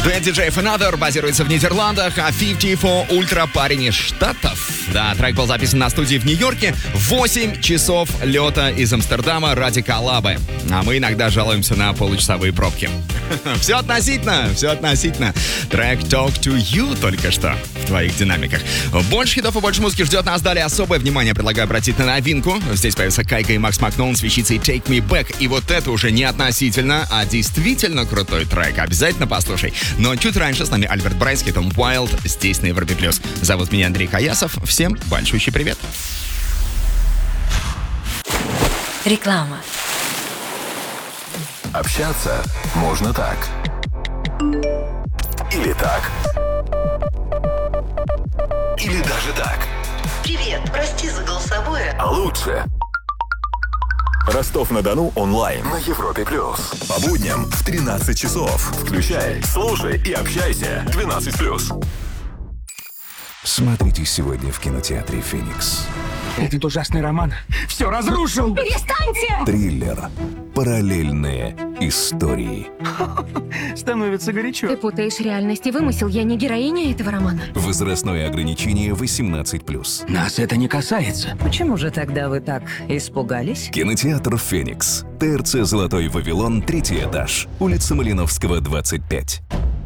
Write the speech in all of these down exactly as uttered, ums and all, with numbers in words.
Дуэт диджеев Another базируется в Нидерландах, а пятьдесят четыре Ultra парень из Штатов. Да, трек был записан на студии в Нью-Йорке. восемь часов лета из Амстердама ради коллабы. А мы иногда жалуемся на получасовые пробки. Все относительно, все относительно. Трек Talk to You только что в твоих динамиках. Больше хитов и больше музыки ждет нас. Далее особое внимание предлагаю обратить на новинку. Здесь появится Кайга и Макс Макноун с вещицей Take Me Back. И вот это уже не относительно, а действительно крутой трек. Обязательно послушай. Но чуть раньше с нами Альберт Брайский, Том Уайлд, здесь на Европе Плюс. Зовут меня Андрей Каясов. Всем большущий привет. Реклама. Общаться можно так. Или так. Или даже так. Привет, прости за голосовое. А лучше Ростов-на-Дону онлайн на Европе Плюс. По будням в тринадцать часов. Включай, слушай и общайся. двенадцать плюс. Смотрите сегодня в кинотеатре «Феникс». Этот ужасный роман все разрушил. Перестаньте! Триллер «Параллельные истории». Становится горячо. Ты путаешь реальность и вымысел. Я не героиня этого романа. Возрастное ограничение восемнадцать плюс. Нас это не касается. Почему же тогда вы так испугались? Кинотеатр «Феникс». ТРЦ «Золотой Вавилон», третий этаж. Улица Малиновского, двадцать пять.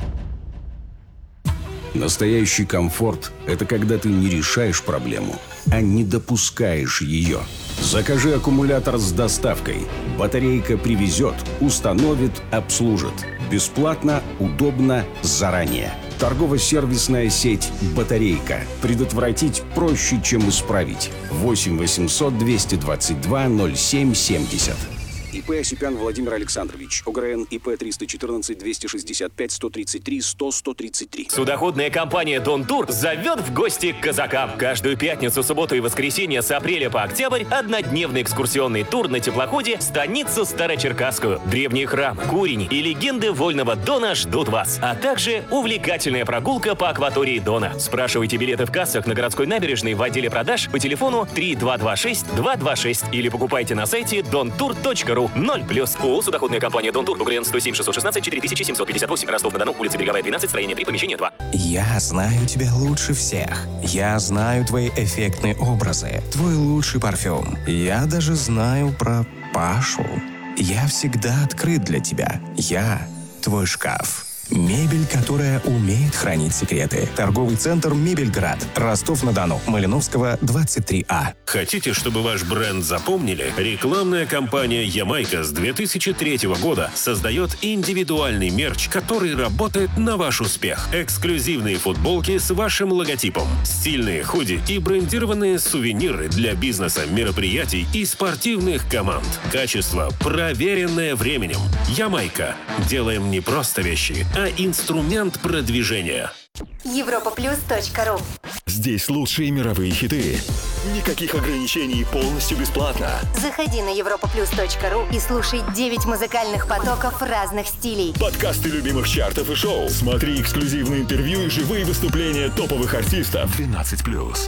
Настоящий комфорт – это когда ты не решаешь проблему, а не допускаешь ее. Закажи аккумулятор с доставкой. Батарейка привезет, установит, обслужит. Бесплатно, удобно, заранее. Торгово-сервисная сеть «Батарейка». Предотвратить проще, чем исправить. восемь восемьсот двести двадцать два ноль семь семьдесят. ИП Осипян Владимир Александрович. ОГРН ИП триста четырнадцать двести шестьдесят пять сто тридцать три сто сто тридцать три. Судоходная компания «Дон Тур» зовет в гости к казакам. Каждую пятницу, субботу и воскресенье с апреля по октябрь однодневный экскурсионный тур на теплоходе в станицу Старочеркасскую. Древние храмы, курени и легенды Вольного Дона ждут вас. А также увлекательная прогулка по акватории Дона. Спрашивайте билеты в кассах на городской набережной в отделе продаж по телефону три два два шесть два два шесть или покупайте на сайте дон тур точка ру. ноль плюс. ООО «Судоходная компания Дон Тур». УГРН сто семь шестьсот шестнадцать четыре тысячи семьсот пятьдесят восемь. Ростов-на-Дону. Улица Береговая, двенадцать, строение три, помещение два. Я знаю тебя лучше всех. Я знаю твои эффектные образы. Твой лучший парфюм. Я даже знаю про Пашу. Я всегда открыт для тебя. Я твой шкаф. Мебель, которая умеет хранить секреты. Торговый центр «Мебельград». Ростов-на-Дону. Малиновского, двадцать три А. Хотите, чтобы ваш бренд запомнили? Рекламная кампания «Ямайка» с две тысячи третьего года создает индивидуальный мерч, который работает на ваш успех. Эксклюзивные футболки с вашим логотипом, стильные худи и брендированные сувениры для бизнеса, мероприятий и спортивных команд. Качество, проверенное временем. «Ямайка». Делаем не просто вещи, а инструмент продвижения. европа плюс точка ру. Здесь лучшие мировые хиты. Никаких ограничений, полностью бесплатно. Заходи на европа плюс точка ру и слушай девять музыкальных потоков разных стилей. Подкасты любимых чартов и шоу. Смотри эксклюзивные интервью и живые выступления топовых артистов. двенадцать плюс.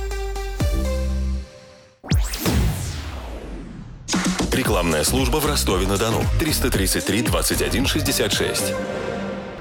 Рекламная служба в Ростове-на-Дону. триста тридцать три двадцать один шестьдесят шесть.